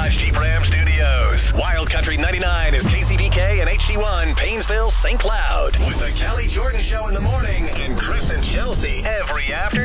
Garage Jeep Ram Studios. Wild Country 99 is KCBK and HD1, Paynesville, St. Cloud. With the Kelly Jordan Show in the morning and Chris and Chelsea every afternoon.